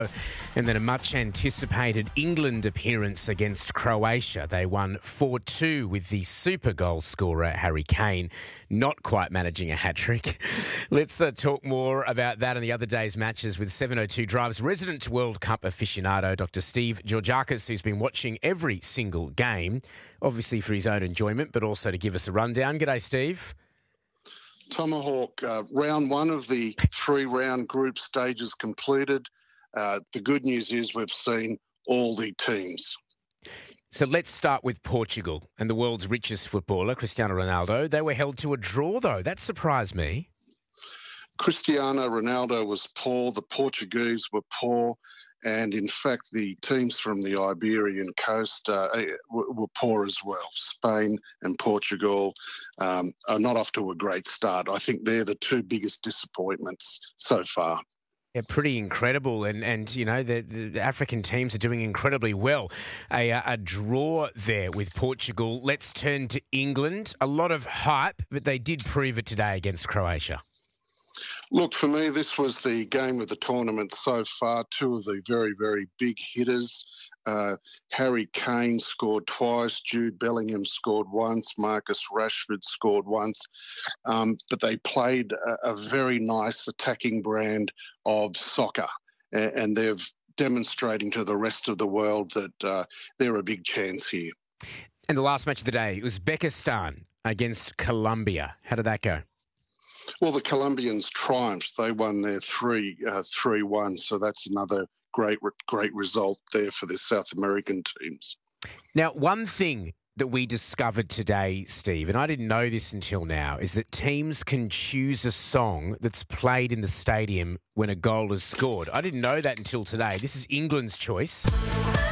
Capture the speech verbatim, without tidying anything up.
And then a much-anticipated England appearance against Croatia. They won four two with the super goal scorer, Harry Kane, not quite managing a hat-trick. Let's uh, talk more about that and the other day's matches with seven oh two Drive's resident World Cup aficionado, Doctor Steve Georgakis, who's been watching every single game, obviously for his own enjoyment, but also to give us a rundown. G'day, Steve. Tomahawk, uh, round one of the three-round group stages completed. Uh, the good news is we've seen all the teams. So let's start with Portugal and the world's richest footballer, Cristiano Ronaldo. They were held to a draw, though. That surprised me. Cristiano Ronaldo was poor. The Portuguese were poor. And in fact, the teams from the Iberian coast uh, were poor as well. Spain and Portugal um, are not off to a great start. I think they're the two biggest disappointments so far. Yeah, pretty incredible. And, and you know, the, the African teams are doing incredibly well. A, a draw there with Portugal. Let's turn to England. A lot of hype, but they did prove it today against Croatia. Look, for me, this was the game of the tournament so far. Two of the very, very big hitters. Uh, Harry Kane scored twice. Jude Bellingham scored once. Marcus Rashford scored once. Um, but they played a, a very nice attacking brand of soccer. And, and they're demonstrating to the rest of the world that uh, they're a big chance here. And the last match of the day, Uzbekistan against Colombia. How did that go? Well, the Colombians triumphed. They won their three, uh, three one. So that's another great, great result there for the South American teams. Now, one thing that we discovered today, Steve, and I didn't know this until now, is that teams can choose a song that's played in the stadium when a goal is scored. I didn't know that until today. This is England's choice.